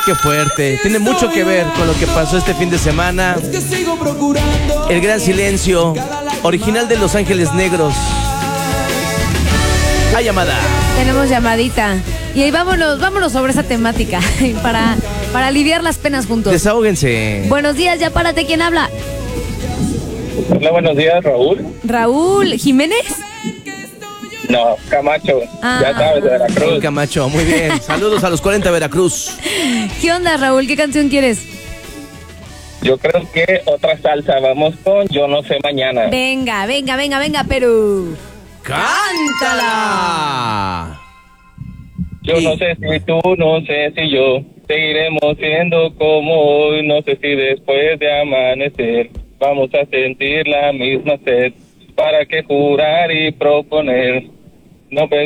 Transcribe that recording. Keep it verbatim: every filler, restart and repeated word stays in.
Qué fuerte. Tiene mucho que ver con lo que pasó este fin de semana. El Gran Silencio, original de Los Ángeles Negros. La llamada. Tenemos llamadita. Y ahí vámonos, vámonos sobre esa temática para, para aliviar las penas juntos. Desahóguense. Buenos días, ya párate, ¿quién habla? Hola, buenos días, Raúl. Raúl Jiménez. No, Camacho, Ah. ya sabes, de Veracruz. Raúl Camacho, muy bien. Saludos a los cuarenta Veracruz. ¿Qué onda, Raúl? ¿Qué canción quieres? Yo creo que otra salsa, vamos con Yo No Sé Mañana. Venga, venga, venga, venga, Perú. ¡Cántala! Yo no sé si tú, no sé si yo seguiremos siendo como hoy, no sé si después de amanecer vamos a sentir la misma sed. ¿Para qué jurar y proponer? No